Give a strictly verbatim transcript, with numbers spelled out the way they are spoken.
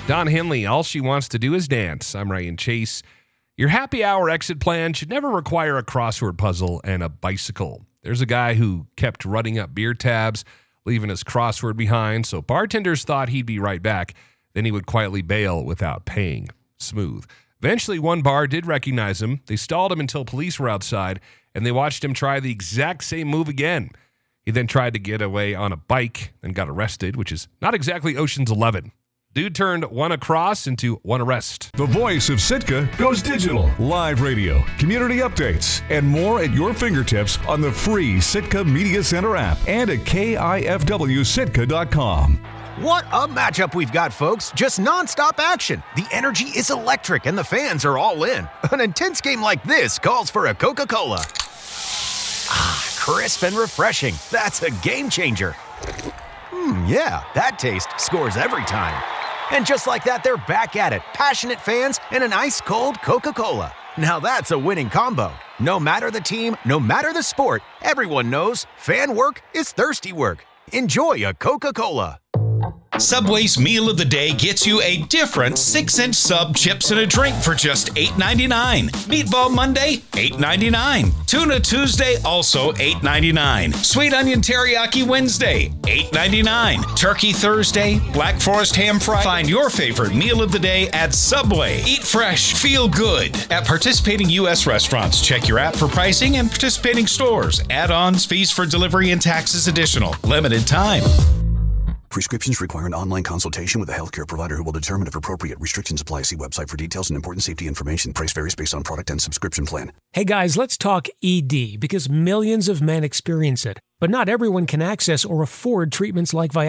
Don Henley, all she wants to do is dance. I'm Ryan Chase. Your happy hour exit plan should never require a crossword puzzle and a bicycle. There's a guy who kept running up beer tabs, leaving his crossword behind, so bartenders thought he'd be right back. Then he would quietly bail without paying. Smooth. Eventually, one bar did recognize him. They stalled him until police were outside, and they watched him try the exact same move again. He then tried to get away on a bike and got arrested, which is not exactly Ocean's Eleven. Dude turned one across into one arrest. The voice of Sitka goes digital. Live radio, community updates, and more at your fingertips on the free Sitka Media Center app and at K I F W Sitka dot com. What a matchup we've got, folks. Just nonstop action. The energy is electric and the fans are all in. An intense game like this calls for a Coca-Cola. Ah, crisp and refreshing. That's a game changer. Hmm, yeah, that taste scores every time. And just like that, they're back at it. Passionate fans and an ice-cold Coca-Cola. Now that's a winning combo. No matter the team, no matter the sport, everyone knows fan work is thirsty work. Enjoy a Coca-Cola. Subway's Meal of the Day gets you a different six-inch sub, chips, and a drink for just eight ninety-nine. Meatball Monday, eight ninety-nine. Tuna Tuesday, also eight ninety-nine. Sweet Onion Teriyaki Wednesday, eight ninety-nine. Turkey Thursday, Black Forest Ham Fry. Find your favorite meal of the day at Subway. Eat fresh, feel good. At participating U S restaurants, check your app for pricing and participating stores. Add-ons, fees for delivery, and taxes additional. Limited time. Prescriptions require an online consultation with a healthcare provider who will determine if appropriate. Restrictions apply. See website for details and important safety information. Price varies based on product and subscription plan. Hey guys, let's talk E D because millions of men experience it. But not everyone can access or afford treatments like Viagra.